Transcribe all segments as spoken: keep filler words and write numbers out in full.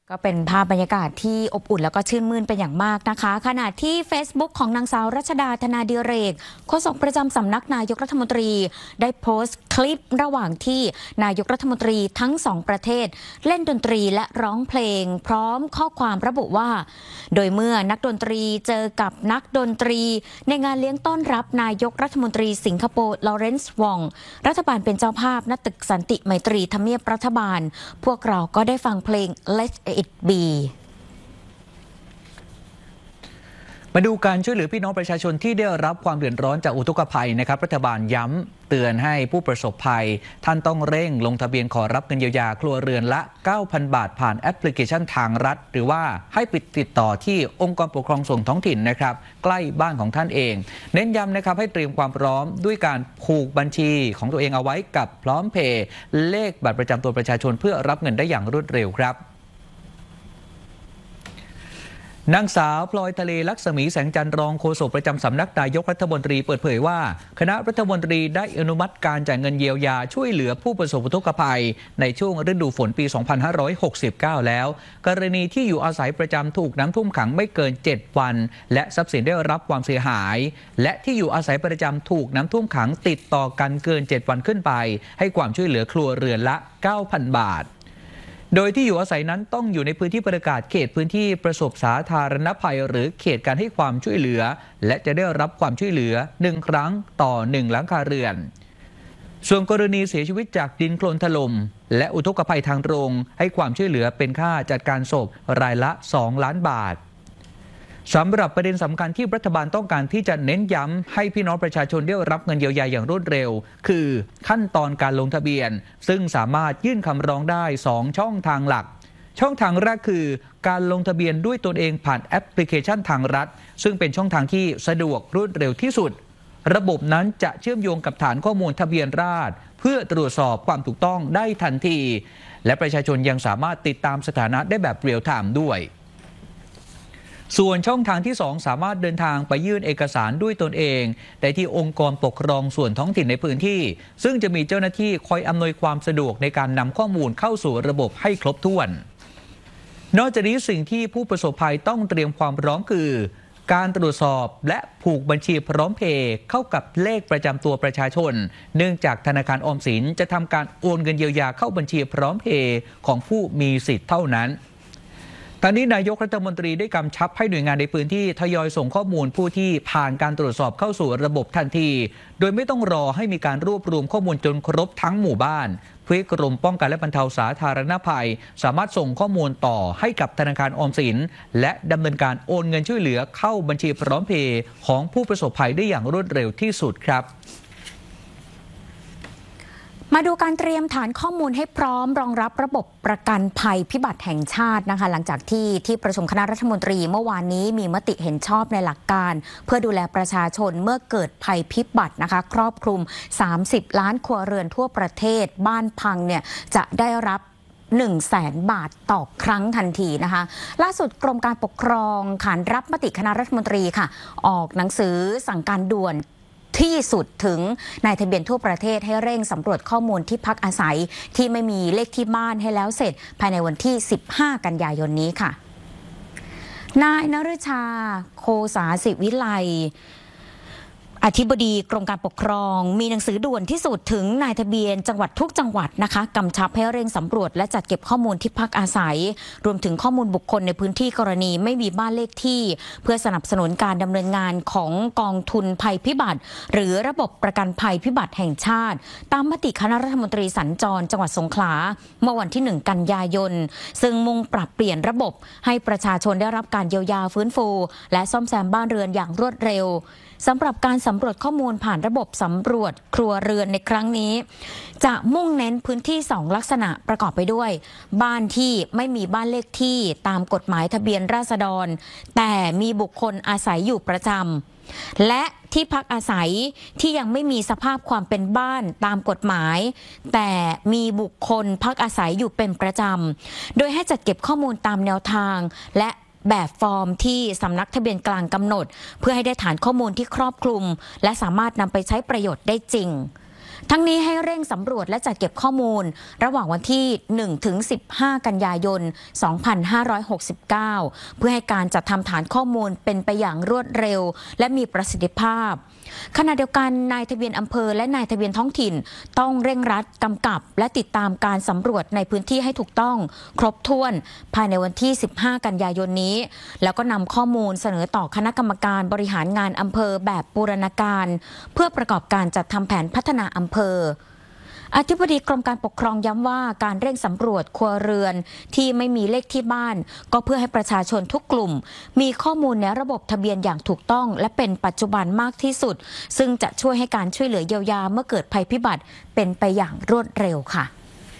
ก็เป็นภาพบรรยากาศที่อบอุ่นแล้วก็ชื่นมื่นเป็นอย่างมากนะคะขณะที่ Facebook ของนางสาวรัชดาธนาดิเรกโฆษกประจำสำนักนายกรัฐมนตรีได้โพสต์คลิประหว่างที่นายกรัฐมนตรีทั้งสองประเทศเล่นดนตรีและร้องเพลงพร้อมข้อความระบุว่าโดยเมื่อนักดนตรีเจอกับนักดนตรีในงานเลี้ยงต้อนรับนายกรัฐมนตรีสิงคโปร์ลอเรนซ์วองรัฐบาลเป็นเจ้าภาพณตึกสันติไมตรีทำเนียบรัฐบาลพวกเราก็ได้ฟังเพลง Let It Be มาดูการช่วยเหลือพี่น้องประชาชนที่ได้รับความเดือดร้อนจากอุทกภัยนะครับรัฐบาลย้ำเตือนให้ผู้ประสบภัยท่านต้องเร่งลงทะเบียนขอรับเงินเยียวยาครัวเรือนละ เก้าพัน บาทผ่านแอปพลิเคชันทางรัฐหรือว่าให้ไปติดต่อที่องค์กรปกครองส่วนท้องถิ่นนะครับใกล้บ้านของท่านเองเน้นย้ำนะครับให้เตรียมความพร้อมด้วยการผูกบัญชีของตัวเองเอาไว้กับพร้อมเพย์เลขบัตรประจำตัวประชาชนเพื่อรับเงินได้อย่างรวดเร็วครับนางสาวพลอยทะเลลักษมีแสงจันทร์รองโฆษกประจำสำนักนายกรัฐมนตรีเปิดเผยว่าคณะรัฐมนตรีได้อนุมัติการจ่ายเงินเยียวยาช่วยเหลือผู้ประสบอุทกภัยในช่วงฤดูฝนปี สองพันห้าร้อยหกสิบเก้า แล้วกรณีที่อยู่อาศัยประจำถูกน้ำท่วมขังไม่เกินเจ็ดวันและทรัพย์สินได้รับความเสียหายและที่อยู่อาศัยประจำถูกน้ำท่วมขังติดต่อกันเกินเจ็ดวันขึ้นไปให้ความช่วยเหลือครัวเรือนละ เก้าพัน บาทโดยที่อยู่อาศัยนั้นต้องอยู่ในพื้นที่ประกาศเขตพื้นที่ประสบสาธารณภัยหรือเขตการให้ความช่วยเหลือและจะได้รับความช่วยเหลือหนึ่งครั้งต่อหนึ่งหลังคาเรือนส่วนกรณีเสียชีวิตจากดินโคลนถล่มและอุทกภัยทางตรงให้ความช่วยเหลือเป็นค่าจัดการศพรายละสองล้านบาทสำหรับประเด็นสำคัญที่รัฐบาลต้องการที่จะเน้นย้ำให้พี่น้องประชาชนได้รับเงินเยียวยาอย่างรวดเร็วคือขั้นตอนการลงทะเบียนซึ่งสามารถยื่นคำร้องได้สองช่องทางหลักช่องทางแรกคือการลงทะเบียนด้วยตนเองผ่านแอปพลิเคชันทางรัฐซึ่งเป็นช่องทางที่สะดวกรวดเร็วที่สุดระบบนั้นจะเชื่อมโยงกับฐานข้อมูลทะเบียนราษฎรเพื่อตรวจสอบความถูกต้องได้ทันทีและประชาชนยังสามารถติดตามสถานะได้แบบเรียลไทม์ด้วยส่วนช่องทางที่สองสามารถเดินทางไปยื่นเอกสารด้วยตนเองได้ที่องค์กรปกครองส่วนท้องถิ่นในพื้นที่ซึ่งจะมีเจ้าหน้าที่คอยอำนวยความสะดวกในการนำข้อมูลเข้าสู่ระบบให้ครบถ้วนนอกจากนี้สิ่งที่ผู้ประสบภัยต้องเตรียมความพร้อมคือการตรวจสอบและผูกบัญชีพร้อมเพย์เข้ากับเลขประจำตัวประชาชนเนื่องจากธนาคารออมสินจะทำการโอนเงินเยียวยาเข้าบัญชีพร้อมเพย์ของผู้มีสิทธิ์เท่านั้นตอนนี้นายกรัฐมนตรีได้กำชับให้หน่วยงานในพื้นที่ทยอยส่งข้อมูลผู้ที่ผ่านการตรวจสอบเข้าสู่ระบบทันทีโดยไม่ต้องรอให้มีการรวบรวมข้อมูลจนครบทั้งหมู่บ้านเพื่อกรมป้องกันและบรรเทาสาธารณภัยสามารถส่งข้อมูลต่อให้กับธนาคารออมสินและดำเนินการโอนเงินช่วยเหลือเข้าบัญชีพร้อมเพย์ของผู้ประสบภัยได้อย่างรวดเร็วที่สุดครับมาดูการเตรียมฐานข้อมูลให้พร้อมรองรับระบบประกันภัยพิบัติแห่งชาตินะคะหลังจากที่ที่ประชุมคณะรัฐมนตรีเมื่อวานนี้มีมติเห็นชอบในหลักการเพื่อดูแลประชาชนเมื่อเกิดภัยพิบัตินะคะครอบคลุมสามสิบล้านครัวเรือนทั่วประเทศบ้านพังเนี่ยจะได้รับหนึ่งแสนบาทต่อครั้งทันทีนะคะล่าสุดกรมการปกครองขานรับมติคณะรัฐมนตรีค่ะออกหนังสือสั่งการด่วนที่สุดถึงนายทะเบียนทั่วประเทศให้เร่งสำรวจข้อมูลที่พักอาศัยที่ไม่มีเลขที่บ้านให้แล้วเสร็จภายในวันที่สิบห้ากันยายนนี้ค่ะนายนฤชาโคสาสิวิไลอธิบดีกรมการปกครองมีหนังสือด่วนที่สุดถึงนายทะเบียนจังหวัดทุกจังหวัดนะคะกำชับให้เร่งสำรวจและจัดเก็บข้อมูลที่พักอาศัยรวมถึงข้อมูลบุคคลในพื้นที่กรณีไม่มีบ้านเลขที่เพื่อสนับสนุนการดำเนินงานของกองทุนภัยพิบัติหรือระบบประกันภัยพิบัติแห่งชาติตามมติคณะรัฐมนตรีสัญจรจังหวัดสงขลาเมื่อวันที่หนึ่งกันยายนซึ่งมุ่งปรับเปลี่ยนระบบให้ประชาชนได้รับการเยียวยาฟื้นฟูและซ่อมแซมบ้านเรือนอย่างรวดเร็วสำหรับการสำรวจข้อมูลผ่านระบบสำรวจครัวเรือนในครั้งนี้จะมุ่งเน้นพื้นที่สองลักษณะประกอบไปด้วยบ้านที่ไม่มีบ้านเลขที่ตามกฎหมายทะเบียนราษฎรแต่มีบุคคลอาศัยอยู่ประจำและที่พักอาศัยที่ยังไม่มีสภาพความเป็นบ้านตามกฎหมายแต่มีบุคคลพักอาศัยอยู่เป็นประจำโดยให้จัดเก็บข้อมูลตามแนวทางและแบบฟอร์มที่สำนักทะเบียนกลางกำหนดเพื่อให้ได้ฐานข้อมูลที่ครอบคลุมและสามารถนำไปใช้ประโยชน์ได้จริงทั้งนี้ให้เร่งสำรวจและจัดเก็บข้อมูลระหว่างวันที่ หนึ่งถึงสิบห้า กันยายน สองพันห้าร้อยหกสิบเก้า เพื่อให้การจัดทำฐานข้อมูลเป็นไปอย่างรวดเร็วและมีประสิทธิภาพขณะเดียวกันนายทะเบียนอำเภอและนายทะเบียนท้องถิ่นต้องเร่งรัดกำกับและติดตามการสำรวจในพื้นที่ให้ถูกต้องครบถ้วนภายในวันที่ สิบห้า กันยายนนี้แล้วก็นำข้อมูลเสนอต่อคณะกรรมการบริหารงานอำเภอแบบบูรณาการเพื่อประกอบการจัดทำแผนพัฒนาอำเภออธิบดีกรมการปกครองย้ำว่าการเร่งสำรวจครัวเรือนที่ไม่มีเลขที่บ้านก็เพื่อให้ประชาชนทุกกลุ่มมีข้อมูลในระบบทะเบียนอย่างถูกต้องและเป็นปัจจุบันมากที่สุดซึ่งจะช่วยให้การช่วยเหลือเยียวยาเมื่อเกิดภัยพิบัติเป็นไปอย่างรวดเร็วค่ะ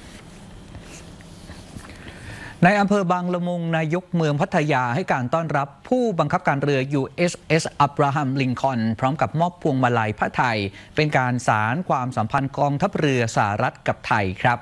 ในอำเภอบางละมุงนายกเมืองพัทยาให้การต้อนรับผู้บังคับการเรือ ยู เอส เอส อับราฮัม ลิงคอล์นพร้อมกับมอบพวงมาลัยผ้าไทยเป็นการสานความสัมพันธ์กองทัพเรือสหรัฐกับไทยครับ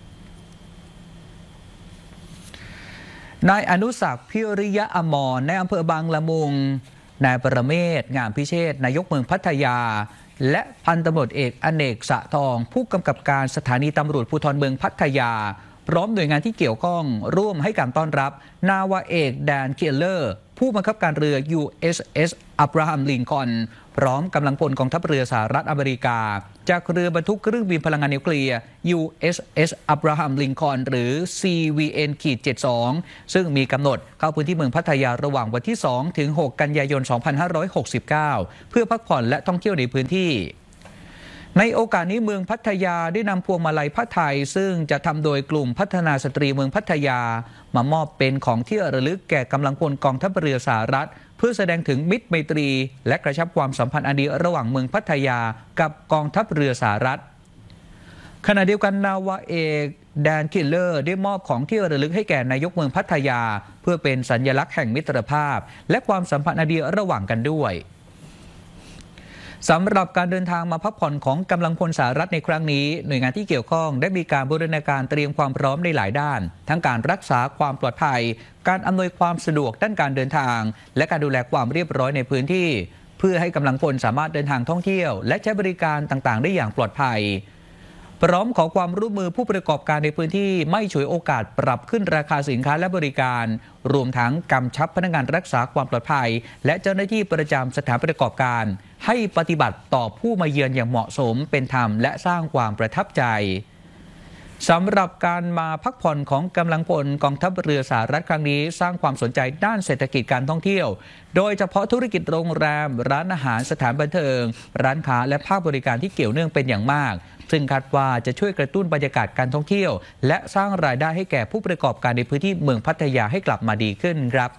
นายอนุศักดิ์พิริยะอมรในอำเภอบางละมุงนายประเมศงามพิเชษนายกเมืองพัทยาและพันตำรวจเอกอเนกสะทองผู้กำกับการสถานีตำรวจภูธรเมืองพัทยาพร้อมหน่วยงานที่เกี่ยวข้องร่วมให้การต้อนรับนาวาเอกแดนเคเลอร์ผู้บังคับการเรือ ยู เอส เอส อับราฮัม ลิงคอล์นพร้อมกำลังพลกองทัพเรือสหรัฐอเมริกาจากเรือบรรทุกเครื่องบินพลังงานนิวเคลียร์ ยู เอส เอส อับราฮัม ลิงคอล์นหรือ ซี วี เอ็น เจ็ดสิบสอง ซึ่งมีกำหนดเข้าพื้นที่เมืองพัทยาระหว่างวันที่ สองถึงหก กันยายน สองพันห้าร้อยหกสิบเก้า เพื่อพักผ่อนและท่องเที่ยวในพื้นที่ในโอกาสนี้เมืองพัทยาได้นำพวงมาลัยผ้าไทยซึ่งจะทำโดยกลุ่มพัฒนาสตรีเมืองพัทยามามอบเป็นของที่ระลึกแก่กำลังพลกองทัพเรือสหรัฐเพื่อแสดงถึงมิตรไมตรีและกระชับความสัมพันธ์อันดีระหว่างเมืองพัทยากับกองทัพเรือสหรัฐขณะเดียวกันนาวาเอกแดนคิลเลอร์ได้มอบของที่ระลึกให้แก่นายกเมืองพัทยาเพื่อเป็นสัญลักษณ์แห่งมิตรภาพและความสัมพันธ์อันดีระหว่างกันด้วยสำหรับการเดินทางมาพักผ่อนของกำลังพลสหรัฐในครั้งนี้หน่วยงานที่เกี่ยวข้องได้มีการบูรณาการเตรียมความพร้อมในหลายด้านทั้งการรักษาความปลอดภัยการอำนวยความสะดวกด้านการเดินทางและการดูแลความเรียบร้อยในพื้นที่เพื่อให้กำลังพลสามารถเดินทางท่องเที่ยวและใช้บริการต่างๆได้อย่างปลอดภัยพร้อมขอความร่วมมือผู้ประกอบการในพื้นที่ไม่ฉวยโอกาสปรับขึ้นราคาสินค้าและบริการรวมทั้งกำชับพนักงานรักษาความปลอดภัยและเจ้าหน้าที่ประจำสถานประกอบการให้ปฏิบัติต่อผู้มาเยือนอย่างเหมาะสมเป็นธรรมและสร้างความประทับใจสำหรับการมาพักผ่อนของกำลังพลกองทัพเรือสหรัฐครั้งนี้สร้างความสนใจด้านเศรษฐกิจการท่องเที่ยวโดยเฉพาะธุรกิจโรงแรมร้านอาหารสถานบันเทิงร้านค้าและภาคบริการที่เกี่ยวเนื่องเป็นอย่างมากซึ่งคาดว่าจะช่วยกระตุ้นบรรยากาศการท่องเที่ยวและสร้างรายได้ให้แก่ผู้ประกอบการในพื้นที่เมืองพัทยาให้กลับมาดีขึ้นครับ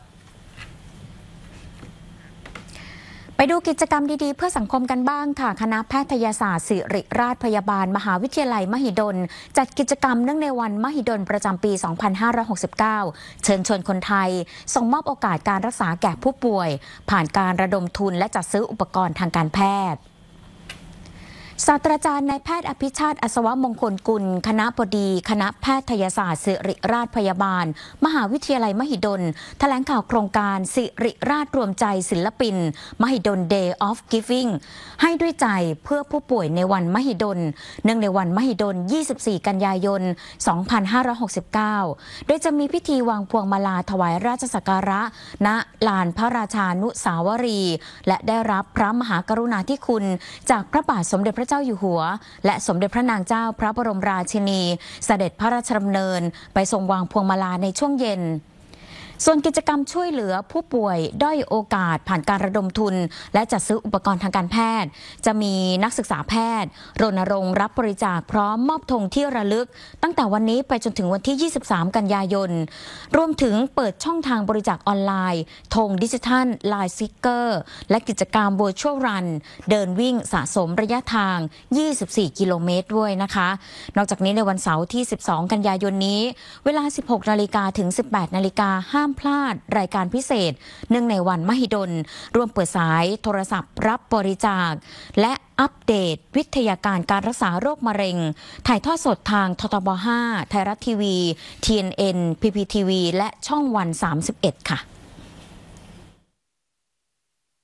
ไปดูกิจกรรมดีๆเพื่อสังคมกันบ้างค่ะคณะแพทยศาสตร์ศิริราชพยาบาลมหาวิทยาลัยมหิดลจัดกิจกรรมเนื่องในวันมหิดลประจำปี สองพันห้าร้อยหกสิบเก้า เชิญชวนคนไทยส่งมอบโอกาสการรักษาแก่ผู้ป่วยผ่านการระดมทุนและจัดซื้ออุปกรณ์ทางการแพทย์ศาสตราจารย์นายแพทย์อภิชาติอัศวมงคลกุลคณบดีคณะแพทยศาสตร์ศิริราชพยาบาลมหาวิทยาลัยมหิดลแถลงข่าวโครงการศิริราชรวมใจศิลปินมหิดล Day of Giving ให้ด้วยใจเพื่อผู้ป่วยในวันมหิดลเนื่องในวันมหิดล ยี่สิบสี่ กันยายน สองพันห้าร้อยหกสิบเก้า โดยจะมีพิธีวางพวงมาลาถวายราชสักการะณลานพระราชานุสาวรีย์และได้รับพระมหากรุณาธิคุณจากพระบาทสมเด็จพระเจ้าอยู่หัวและสมเด็จพระนางเจ้าพระบรมราชินีเสด็จพระราชดำเนินไปทรงวางพวงมาลาในช่วงเย็นส่วนกิจกรรมช่วยเหลือผู้ป่วยด้อยโอกาสผ่านการระดมทุนและจัดซื้ออุปกรณ์ทางการแพทย์จะมีนักศึกษาแพทย์รณรงค์รับบริจาคพร้อมมอบธงที่ระลึกตั้งแต่วันนี้ไปจนถึงวันที่ ยี่สิบสาม กันยายนรวมถึงเปิดช่องทางบริจาคออนไลน์ธงดิจิทัลไลน์สติ๊กเกอร์และกิจกรรม Virtual Run เดินวิ่งสะสมระยะทางยี่สิบสี่กิโลเมตรด้วยนะคะนอกจากนี้ในวันเสาร์ที่สิบสองกันยายนนี้เวลา สิบหก นาฬิกาถึง สิบแปด นาฬิกาห้ามพลาดรายการพิเศษเนื่องในวันมหิดลร่วมเปิดสายโทรศัพท์รับบริจาคและอัปเดตวิทยาการการรักษาโรคมะเร็งถ่ายทอดสดทางททบ ห้า ไทยรัฐทีวี ที เอ็น เอ็น พี พี ที วี และช่องวัน สามสิบเอ็ด ค่ะ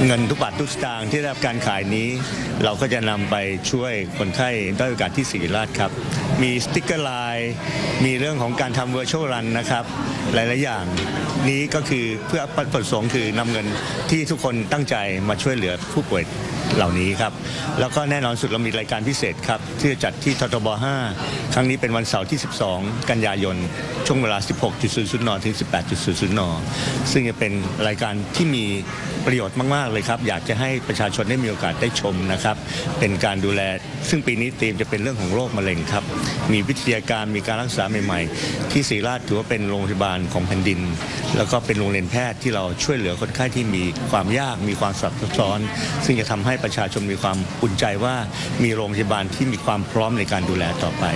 เงินทุกบาททุกสตางค์ที่ได้รับการขายนี้ เราก็จะนำไปช่วยคนไข้ด้อยโอกาสที่ศิริราชครับมีสติ๊กเกอร์ไลน์มีเรื่องของการทำ virtual run นะครับหลายๆอย่างนี้ก็คือเพื่อประสงค์คือนำเงินที่ทุกคนตั้งใจมาช่วยเหลือผู้ป่วยเหล่านี้ครับแล้วก็แน่นอนสุดเรามีรายการพิเศษครับที่จะจัดที่ททบห้าครั้งนี้เป็นวันเสาร์ที่สิบสองกันยายนช่วงเวลา สิบหกนาฬิกา นถึง สิบแปดนาฬิกา นซึ่งจะเป็นรายการที่มีประโยชน์มากๆเลยครับอยากจะให้ประชาชนได้มีโอกาสได้ชมนะครับเป็นการดูแลซึ่งปีนี้ธีมจะเป็นเรื่องของโรคมะเร็งครับมีวิทยาการมีการรักษาใหม่ๆที่ศรีราชถือว่าเป็นโรงพยาบาลของแผ่นดินแล้วก็เป็นโรงเรียนแพทย์ที่เราช่วยเหลือคนไข้ที่มีความยากมีความซับซ้อนซึ่งจะทำให้ประชาชนมีความอุ่นใจว่ามีโรงพยาบาลที่มีความพร้อมในการดูแลต่อไป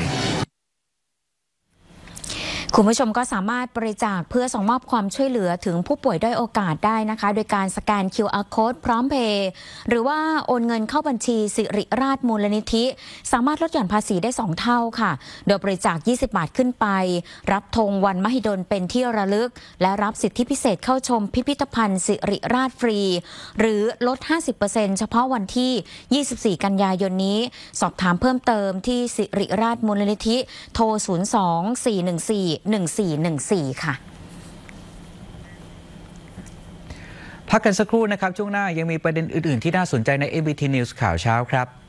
คุณผู้ชมก็สามารถบริจาคเพื่อส่งมอบความช่วยเหลือถึงผู้ป่วยด้อยโอกาสได้นะคะโดยการสแกน คิว อาร์ Code พร้อมเพย์หรือว่าโอนเงินเข้าบัญชีสิริราชมูลนิธิสามารถลดหย่อนภาษีได้สองเท่าค่ะโดยบริจาคยี่สิบบาทขึ้นไปรับธงวันมหิดลเป็นที่ระลึกและรับสิทธิพิเศษเข้าชมพิพิธภัณฑ์สิริราชฟรีหรือลด ห้าสิบเปอร์เซ็นต์ เฉพาะวันที่ยี่สิบสี่กันยายนนี้สอบถามเพิ่มเติมที่สิริราชมูลนิธิโทรศูนย์ สอง สี่ หนึ่ง สี่ หนึ่ง สี่ หนึ่ง สี่ค่ะพักกันสักครู่นะครับช่วงหน้ายังมีประเด็นอื่นๆที่น่าสนใจใน เอ็ม บี ที News ข่าวเช้าครับ